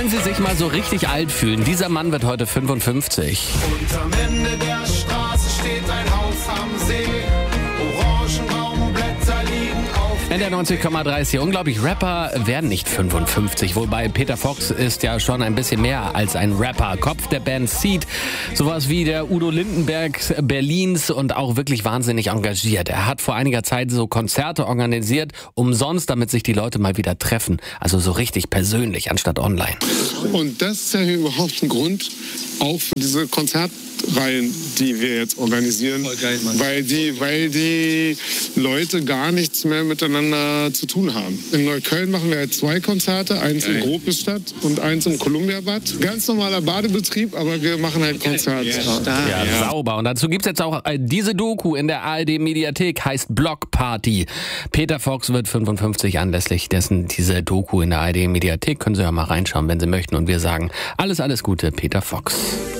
Wollen Sie sich mal so richtig alt fühlen? Dieser Mann wird heute 55. Und am Ende der Straße steht ein Haus am See. Orangenbaumblätter liegen auf. NDR 90,3 ist hier unglaublich. Rapper werden nicht 55, wobei Peter Fox ist ja schon ein bisschen mehr als ein Rapper. Kopf der Band Seed, sowas wie der Udo Lindenberg Berlins und auch wirklich wahnsinnig engagiert. Er hat vor einiger Zeit so Konzerte organisiert, umsonst, damit sich die Leute mal wieder treffen. Also so richtig persönlich, anstatt online. Und das ist ja überhaupt ein Grund, auch für diese Konzertreihen, die wir jetzt organisieren. Voll geil, Mann. Weil die Leute gar nichts mehr miteinander zu tun haben. In Neukölln machen wir jetzt 2 Konzerte, eins in Gropiusstadt und eins im Columbiabad. Ganz normaler Badebetrieb, aber wir machen halt Konzerte. Ja, sauber. Und dazu gibt's jetzt auch diese Doku in der ARD-Mediathek, heißt Block Party. Peter Fox wird 55, anlässlich dessen diese Doku in der ARD-Mediathek. Können Sie ja mal reinschauen, wenn Sie möchten. Und wir sagen alles Gute, Peter Fox.